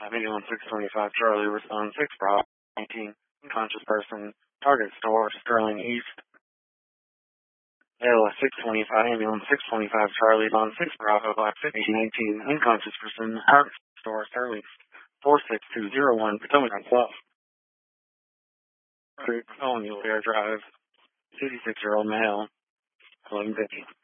Ambulance 625 Charlie, respond 6 Bravo 19, unconscious person, target store, Sterling East. ALS 625, ambulance 625 Charlie, respond 6 Bravo 55019, unconscious person, target store, Sterling East. 46201, Potomac on 12. Creek, Colonial Air Drive, 56-year-old male, 1150.